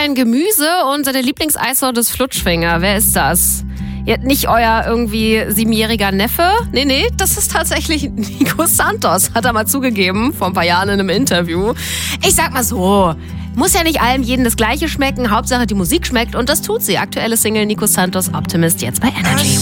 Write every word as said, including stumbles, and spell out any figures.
kein Gemüse und seine Lieblingseissorte ist Flutschfinger. Wer ist das? Ja, nicht euer irgendwie siebenjähriger Neffe? Nee, nee, das ist tatsächlich Nico Santos, hat er mal zugegeben, vor ein paar Jahren in einem Interview. Ich sag mal so, muss ja nicht allem jeden das Gleiche schmecken, Hauptsache die Musik schmeckt und das tut sie. Aktuelle Single Nico Santos, Optimist, jetzt bei Energy.